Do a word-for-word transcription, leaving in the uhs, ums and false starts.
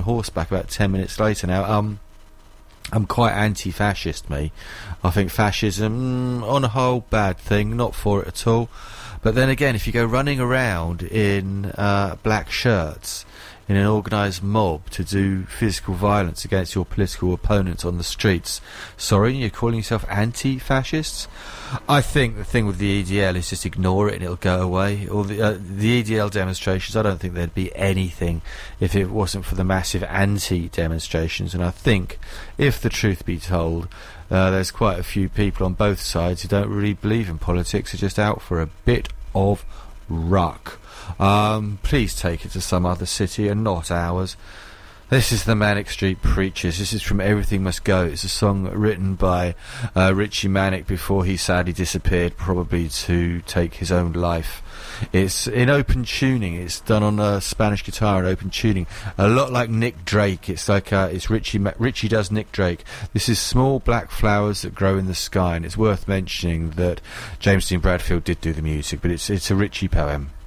horseback about ten minutes later. Now, um, I'm quite anti-fascist, me. I think fascism, mm, on a whole, bad thing, not for it at all. But then again, if you go running around in uh, black shirts in an organised mob to do physical violence against your political opponents on the streets, sorry, you're calling yourself anti-fascists? I think the thing with the E D L is just ignore it and it'll go away. Or the, uh, the E D L demonstrations, I don't think there'd be anything if it wasn't for the massive anti-demonstrations. And I think, if the truth be told, uh, there's quite a few people on both sides who don't really believe in politics, are just out for a bit of ruck. Um, please take it to some other city and not ours. This is the Manic Street Preachers. This is from Everything Must Go. It's a song written by uh, Richie Manic before he sadly disappeared, probably to take his own life. It's in open tuning. It's done on a Spanish guitar in open tuning. A lot like Nick Drake. It's like uh, it's Richie Ma- Richie does Nick Drake. This is Small Black Flowers That Grow in the Sky, and it's worth mentioning that James Dean Bradfield did do the music, but it's it's a Richie poem.